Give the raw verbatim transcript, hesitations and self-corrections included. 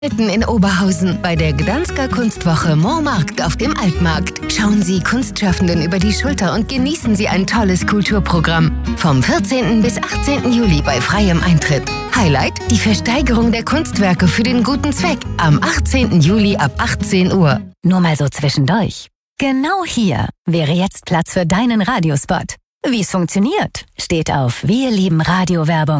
Mitten in Oberhausen bei der Gdansker Kunstwoche Montmarkt auf dem Altmarkt. Schauen Sie Kunstschaffenden über die Schulter und genießen Sie ein tolles Kulturprogramm. Vom vierzehnten bis achtzehnten Juli bei freiem Eintritt. Highlight: die Versteigerung der Kunstwerke für den guten Zweck am achtzehnten Juli ab achtzehn Uhr. Nur mal so zwischendurch. Genau hier wäre jetzt Platz für deinen Radiospot. Wie es funktioniert, steht auf wir lieben Radiowerbung